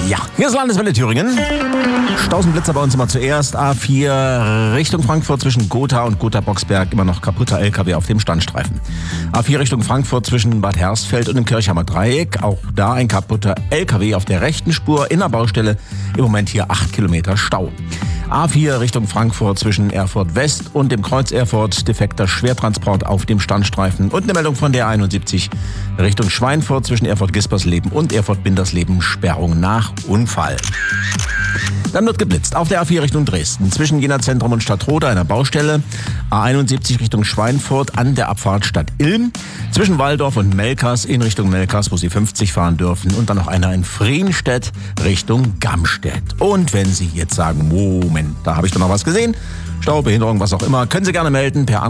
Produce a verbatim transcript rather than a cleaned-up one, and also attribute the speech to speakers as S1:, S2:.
S1: Ja, hier ist Landeswelle Thüringen. Stausenblitzer bei uns immer zuerst. A vier Richtung Frankfurt zwischen Gotha und Gotha-Boxberg immer noch kaputter L K W auf dem Standstreifen. A vier Richtung Frankfurt zwischen Bad Hersfeld und dem Kirchheimer Dreieck. Auch da ein kaputter L K W auf der rechten Spur in der Baustelle. Im Moment hier acht Kilometer Stau. A vier Richtung Frankfurt zwischen Erfurt West und dem Kreuz Erfurt. Defekter Schwertransport auf dem Standstreifen. Und eine Meldung von der einundsiebzig Richtung Schweinfurt zwischen Erfurt-Gispersleben und Erfurt-Bindersleben. Sperrung nach Unfall. Dann wird geblitzt auf der A vier Richtung Dresden zwischen Jena Zentrum und Stadtroda einer Baustelle. A einundsiebzig Richtung Schweinfurt an der Abfahrt Stadt Ilm. Zwischen Walldorf und Melkers in Richtung Melkers, wo Sie fünfzig fahren dürfen. Und dann noch einer in Frienstedt Richtung Gamstedt. Und wenn Sie jetzt sagen, Moment, da habe ich doch noch was gesehen, Stau, Behinderung, was auch immer, können Sie gerne melden per